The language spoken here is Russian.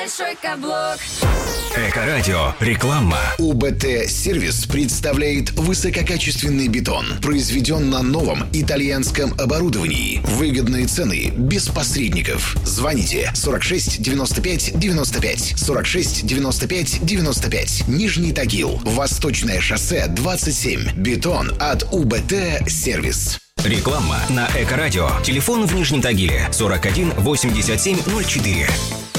Большой каблук. Эко-радио. Реклама. УБТ-сервис представляет высококачественный бетон, произведен на новом итальянском оборудовании. Выгодные цены, без посредников. Звоните 46 95 95, 46 95 95. Нижний Тагил, Восточное шоссе 27. Бетон от УБТ-сервис. Реклама на Эко-радио. Телефон в Нижнем Тагиле 41 87 04.